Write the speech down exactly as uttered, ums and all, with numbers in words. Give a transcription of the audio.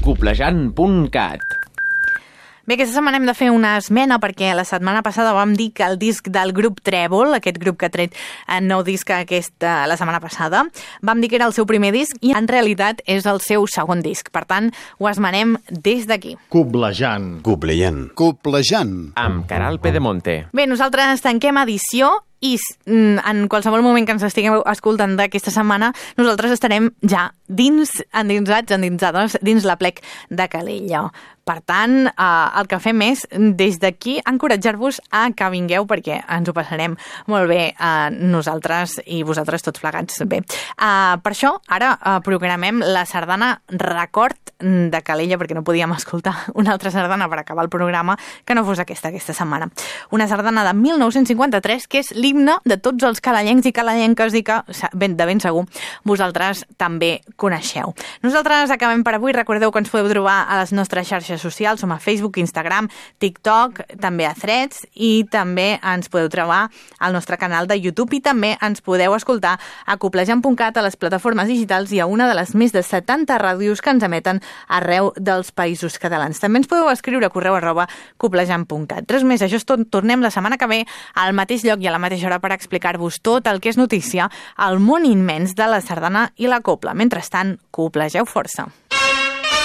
coblejant punt cat. Bé, aquesta setmana hem de fer una esmena perquè la setmana passada vam dir que el disc del grup Trèvol, aquest grup que ha tret el nou disc aquesta, la setmana passada, vam dir que era el seu primer disc i en realitat és el seu segon disc. Per tant, ho esmenem des d'aquí. Coblejant. Coblejant. Coblejant. Amb Caral Pedemonte. Bé, nosaltres tanquem edició i en qualsevol moment que ens estigueu escoltant d'aquesta setmana, nosaltres estarem ja dins, endinsats, endinsades, dins la plec de Calella. Per tant, eh, el que fem és, des d'aquí, encoratjar-vos a que vingueu perquè ens ho passarem molt bé eh, nosaltres i vosaltres tots plegats bé. Eh, per això, ara eh, programem la sardana Record de Calella perquè no podíem escoltar una altra sardana per acabar el programa que no fos aquesta aquesta setmana. Una sardana de mil nou-cents cinquanta-tres que és l'himne de tots els calellencs i calellenques i que, de ben segur, vosaltres també coneixeu. Nosaltres acabem per avui. Recordeu que ens podeu trobar a les nostres xarxes socials, som a Facebook, Instagram, TikTok, també a Threads i també ens podeu trobar al nostre canal de YouTube i també ens podeu escoltar a coblejant punt cat, a les plataformes digitals i a una de les més de setanta ràdios que ens emeten arreu dels països catalans. També ens podeu escriure a correu arroba coblejant punt cat. Res més, això és tot. Tornem la setmana que ve al mateix lloc i a la mateixa hora per explicar-vos tot el que és notícia al món immens de la sardana i la copla. Mentrestant, coplegeu força.